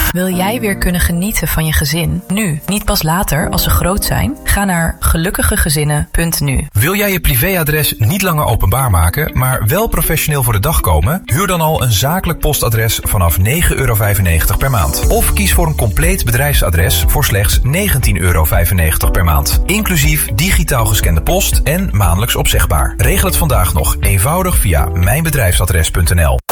Wil jij weer kunnen genieten van je gezin? Nu, niet pas later als ze groot zijn? Ga naar gelukkigegezinnen.nu. Wil jij je privéadres niet langer openbaar maken, maar wel professioneel voor de dag komen? Huur dan al een zakelijk postadres vanaf €9,95 per maand. Of kies voor een compleet bedrijfsadres voor slechts €19,95 per maand. Inclusief digitaal gescande post en maandelijks opzegbaar. Regel het vandaag nog eenvoudig via mijnbedrijfsadres.nl.